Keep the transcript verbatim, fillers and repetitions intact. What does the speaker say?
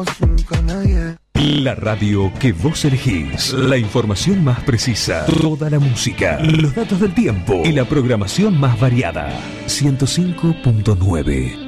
nunca nadie. La radio que vos elegís. La información más precisa. Toda la música. Los datos del tiempo. Y la programación más variada. ciento cinco punto nueve.